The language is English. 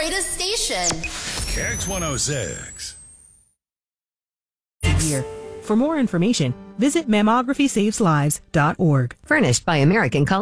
greatest station. Kicks 106. Year. For more information, visit mammographysaveslives.org. Furnished by American Color.